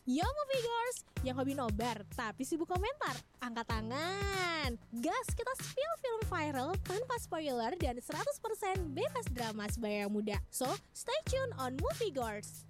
Yo movie girls, yang hobi nobar tapi sibuk komentar, angkat tangan. Gas, kita spill film viral tanpa spoiler dan 100% bebas drama sebaya yang muda. So, stay tune on Movie Girls.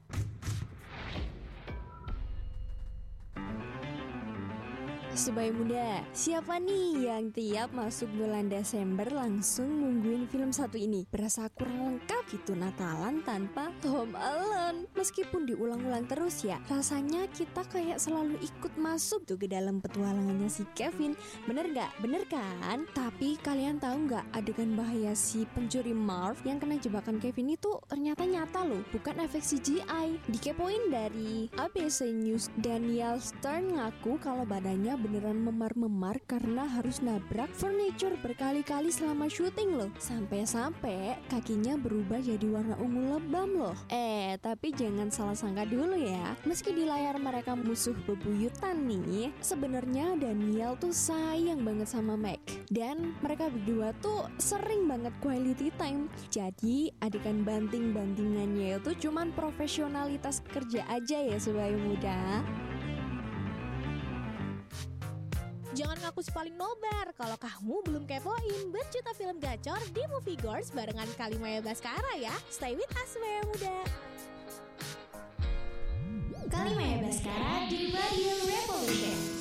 Sebaya muda, siapa nih yang tiap masuk bulan Desember langsung nungguin film satu ini? Berasa kurang lengkap gitu Natalan tanpa Home Alone. Meskipun diulang-ulang terus ya, rasanya kita kayak selalu ikut masuk tuh ke dalam petualangannya si Kevin. Bener gak? Bener kan? Tapi kalian tahu gak adegan bahaya si pencuri Marv yang kena jebakan Kevin itu ternyata nyata loh, bukan efek CGI. Dikepoin dari ABC News, Daniel Stern ngaku kalau badannya beneran memar-memar karena harus nabrak furniture berkali-kali selama syuting loh. Sampai-sampai kakinya berubah jadi warna ungu lebam loh. Tapi jangan salah sangka dulu ya. Meski di layar mereka musuh bebuyutan nih, sebenarnya Daniel tuh sayang banget sama Meg. Dan mereka berdua tuh sering banget quality time. Jadi adegan banting-bantingannya itu cuman profesionalitas kerja aja ya sebaya muda. Jangan ngaku si paling nobar kalau kamu belum kepoin berjuta film gacor di Movie Girls barengan Kalimaya Baskara ya. Stay with us sebaya muda. Kalimaya Baskara di Radio Revolution.